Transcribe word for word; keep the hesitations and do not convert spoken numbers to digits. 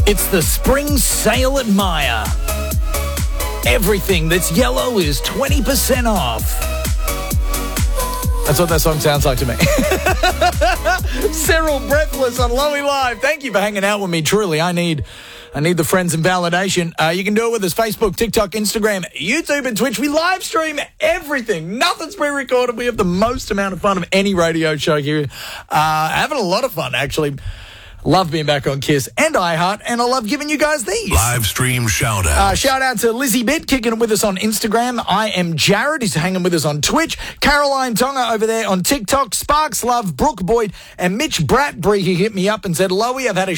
It's the spring sale at Myer. Everything that's yellow is twenty percent off. That's what that song sounds like to me. Cyril Breathless on Lowy Live. Thank you for hanging out with me. Truly, I need I need the friends and validation. Uh, you can do it with us, Facebook, TikTok, Instagram, YouTube, and Twitch. We live stream everything. Nothing's pre-recorded. We have the most amount of fun of any radio show here. Uh, having a lot of fun, actually. Love being back on Kiss and iHeart, and I love giving you guys these. Live stream shout out. Uh, shout out to Lizzie Bitt, kicking it with us on Instagram. I am Jared, who's hanging with us on Twitch. Caroline Tonga over there on TikTok. Sparks Love, Brooke Boyd, and Mitch Bradbury, who hit me up and said, Lowy, I've had a